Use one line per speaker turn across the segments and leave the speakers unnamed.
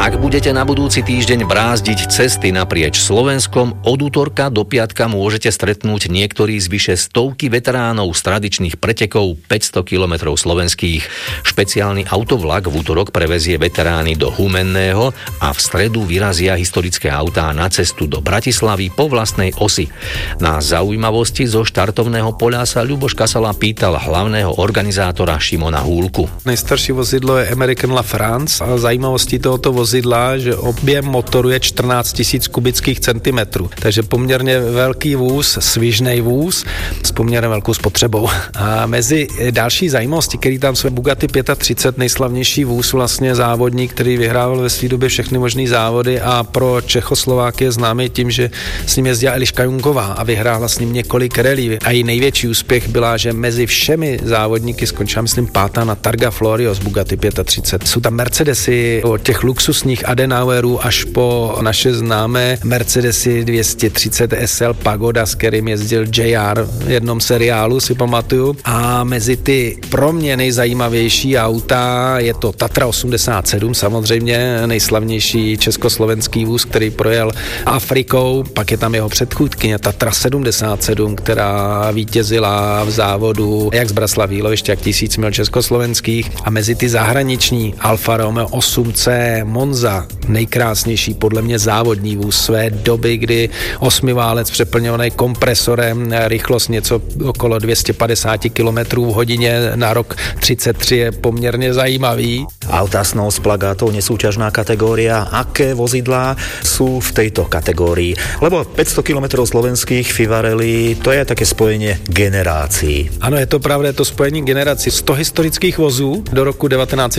Ak budete na budúci týždeň brázdiť cesty naprieč Slovenskom, od útorka do piatka môžete stretnúť niektorých z vyše 100 veteránov z tradičných pretekov 500 km slovenských. Špeciálny autovlak v útorok prevezie veterány do Humenného a v stredu vyrazia historické autá na cestu do Bratislavy po vlastnej osi. Na zaujímavosti zo štartovného poľa sa Ľuboš Kasala pýtal hlavného organizátora Šimona Hůlku.
Nejstarší vozidlo je American LaFrance a zajímavostí tohoto vozidla, že objem motoru je 14 000 kubických centimetrů. Takže poměrně velký vůz, svižnej vůz s poměrně velkou spotřebou. A mezi další zajímavosti, který tam jsou Bugatti 35, nejslavnější vůz vlastně závodník, který vyhrával ve své době všechny možné závody a pro Čechoslováky je známý tím, že s ním jezdila Eliška Junková a vyhrála s ním několik rally. A její největší úspěch byla, že mezi všemi závodníky skončila, myslím, pátá na Targa Florio z Bugatti 35. Jsou tam Mercedesy od těch luxusních Adenauerů až po naše známé Mercedesy 230 SL Pagoda, s kterým jezdil JR v jednom seriálu, si pamatuju. A mezi ty pro mě nejzajímavější auta je to Tatra 87, samozřejmě nejslavnější československý vůz, který projel Afrikou, pak je tam jeho předchůdkyně Tatra 77, která vítězila v závodu jak z Braslavíloviště, jak 1000 mil československých. A mezi ty zahraniční Alfa Romeo 8C Monza, nejkrásnější podle mě závodní vůz své doby, kdy 8válec přeplňovaný kompresorem, rychlost něco okolo 250 km v hodině na rok 33 je poměrně zajímavý.
Autá snov z plagátov, nesúťažná kategória. Aké vozidlá sú v tejto kategórii? Lebo 500 km slovenských FIVA Rally, to je také spojenie generácií.
Ano, je to pravda, je to spojení generací. 100 historických vozů do roku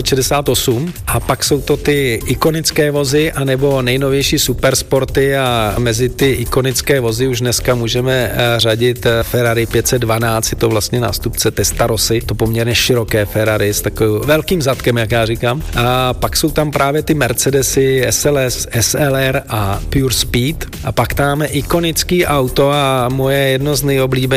1968 a pak jsou to ty ikonické vozy anebo nejnovější supersporty a mezi ty ikonické vozy už dneska můžeme řadit Ferrari 512, je to vlastně nástupce Testarossy, to poměrně široké Ferrari s takovým velkým zadkem, jak já říkám. A pak jsou tam právě ty Mercedesy SLS, SLR a Pure Speed a pak tam máme ikonický auto a moje jedno z nejoblíbenějších